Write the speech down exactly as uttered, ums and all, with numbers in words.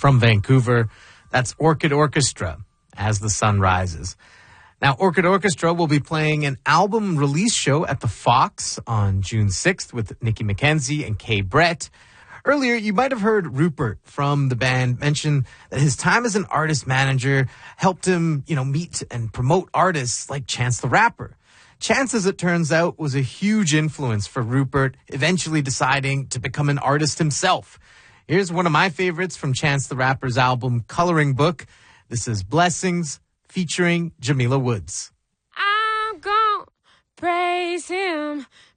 From Vancouver, that's Orchid Orchestra, As the Sun Rises. Now, Orchid Orchestra will be playing an album release show at the Fox on June sixth with Nikki McKenzie and Kay Brett. Earlier, you might have heard Rupert from the band mention that his time as an artist manager helped him, you know, meet and promote artists like Chance the Rapper. Chance, as it turns out, was a huge influence for Rupert, eventually deciding to become an artist himself. Here's one of my favorites from Chance the Rapper's album Coloring Book. This is Blessings featuring Jamila Woods. I'm gonna praise him,